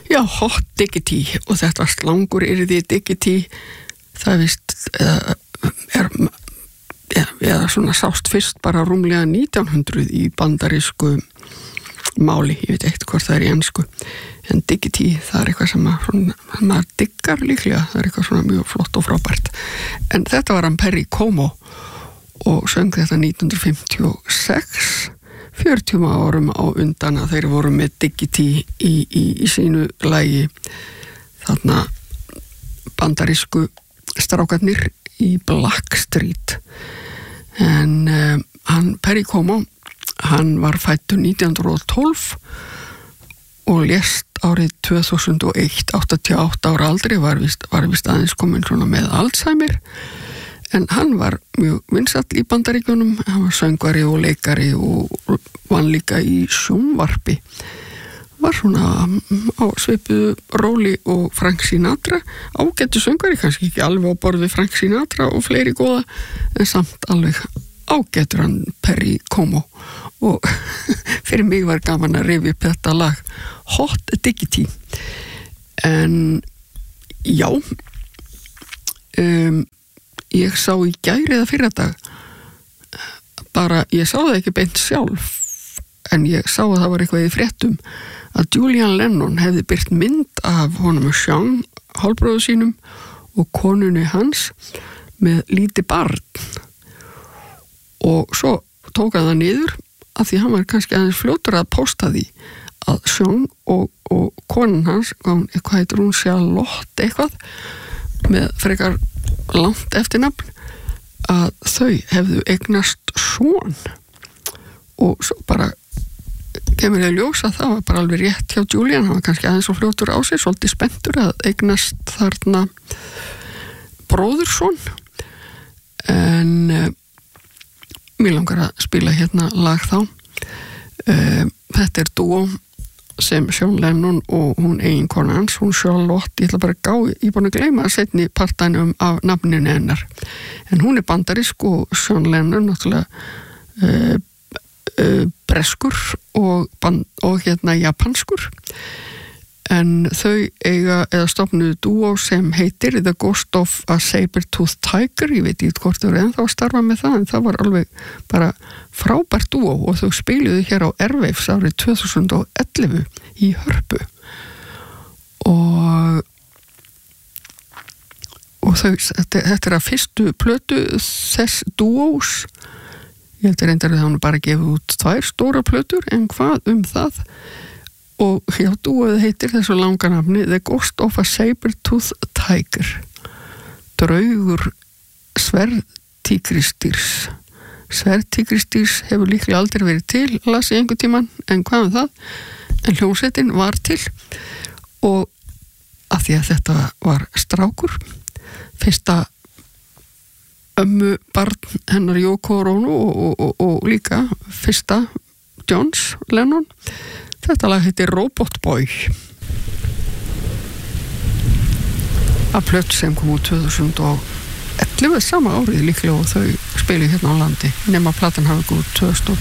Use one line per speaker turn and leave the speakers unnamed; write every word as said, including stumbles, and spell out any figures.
Já, Hot Diggity og þetta var slangur yrði Diggity það er vist eða, er, eða, eða svona sást fyrst bara rúmlega nítján hundruð í bandarísku máli, ég veit ekkert hvort það er í ensku en Diggity það er eitthvað sem maður, maður diggar líklega, það er eitthvað svona mjög flott og frábært en þetta var hann Perry Como og söng þetta nítján hundruð fimmtíu og sex fjörutíu árum á undan að þeir voru með Diggity í, í, í sínu lagi þarna bandarísku strákarnir í Blackstreet en um, hann Perry Como hann var fæddur nítján hundruð og tólf og lést árið tvö þúsund og eitt áttatíu og átta ára aldri var vist, var vist aðeins komin svona með Alzheimer en hann var mjög vinsæll í Bandaríkjunum, hann var söngvari og leikari og vann líka í sjónvarpi. Var svona á svipuðu róli og Frank Sinatra, ágættu söngvari, kannski ekki alveg á borð við Frank Sinatra og fleiri góða, en samt alveg ágættur hann Perry Como og fyrir mig var gaman að rifja upp þetta lag Hot Diggity. En já, um, ég sá í gæri eða fyrradag bara, ég sá það ekki beint sjálf en ég sá að það var eitthvað í fréttum að Julian Lennon hefði birt mynd af honum og Sean, hálfbróður sínum og konunni hans með lítið barn og svo tók hann það niður af því hann var kannski aðeins fljótur að posta því að Sean og, og konan hans, hvað heitir hún, Charlotte eitthvað með frekar langt eftir nafn að þau hefðu eignast son og svo bara kemur ég að ljósa það var bara alveg rétt hjá Julian, hann var kannski aðeins og fljótur á sig, svolítið spenntur að eignast þarna bróðurson en uh, mér langar að spila hérna lag þá uh, þetta er dúó sem Sean Lennon og hún eiginkona hans, hún Charlotte, ég ætla bara að gá, ég er búin að gleyma að setja í partænum af nafninu hennar. En hún er bandarísk og Sean Lennon náttúrulega uh, uh, breskur og, band, og hérna japanskur. En þau eiga eða stofnuðu dúó sem heitir The Ghost of a Saber-Toothed Tiger, ég veit ekki hvort þau eru ennþá að starfa með það, en það var alveg bara frábært dúó og þau spiluðu hér á Airwaves árið tvö þúsund og ellefu í Hörpu og og þau, þetta, þetta er að fyrstu plötu þess dúós ég heldur reyndar að það hún bara gefið út tvær stóra plötur en hvað um það og hjá dúóið heitir þessu langa nafni The Ghost of a Saber-Toothed Tiger draugur sverðtígristýrs sverðtígristýrs hefur líklega aldrei verið til las í einhver tíman en hvað um það en hljómsveitin var til og af því að þetta var strákur fyrsta ömmu barn hennar Yoko Ono og, og, og, og líka fyrsta Johns Lennon þetta lag heitir Robot Boy af plötu sem kom út tvö þúsund og ellefu sama árið líklega og þau spiluðu hérna á landi nema platan hafi komið út tvö þúsund og